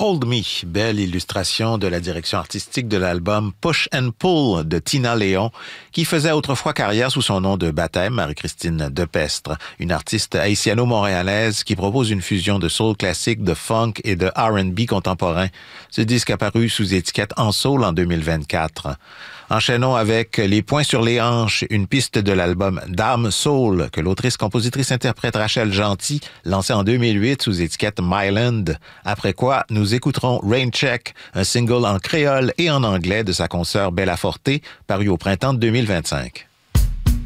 Hold Me, belle illustration de la direction artistique de l'album Push and Pull de Tina Léon, qui faisait autrefois carrière sous son nom de baptême, Marie-Christine Depestre, une artiste haïtiano-montréalaise qui propose une fusion de soul classique, de funk et de R&B contemporain. Ce disque apparu sous étiquette En Soul en 2024. Enchaînons avec Les Poings sur les hanches, une piste de l'album Dame Soul que l'autrice-compositrice-interprète Rachel Gentil lançait en 2008 sous étiquette Myland. Après quoi, nous écouterons Rain Check, un single en créole et en anglais de sa consoeur Bella Forte, paru au printemps de 2025.